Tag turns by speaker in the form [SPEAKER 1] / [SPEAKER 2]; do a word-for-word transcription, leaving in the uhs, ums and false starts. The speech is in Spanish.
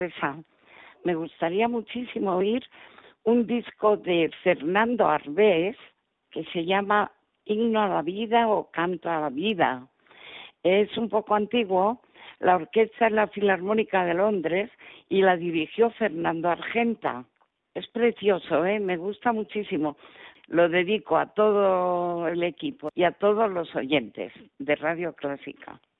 [SPEAKER 1] Esa. Me gustaría muchísimo oír un disco de Fernando Arbés que se llama Himno a la Vida o Canto a la Vida. Es un poco antiguo, la orquesta es la Filarmónica de Londres y la dirigió Fernando Argenta. Es precioso, ¿eh? Me gusta muchísimo. Lo dedico a todo el equipo y a todos los oyentes de Radio Clásica.